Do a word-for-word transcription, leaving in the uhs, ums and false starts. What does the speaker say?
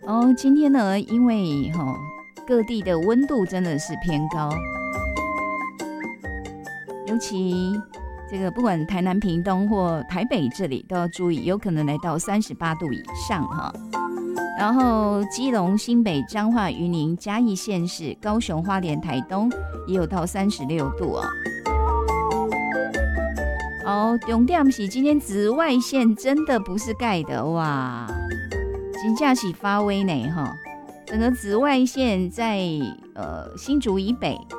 哦，今天呢，因为哈、哦、各地的温度真的是偏高，尤其这个不管台南、屏东或台北这里都要注意，有可能来到三十八度以上哈。然后基隆、新北、彰化、云林、嘉义县市、高雄、花莲、台东也有到三十六度哦。哦，重点是今天紫外线真的不是盖的哇，真的是发威呢哈！整个紫外线在呃新竹以北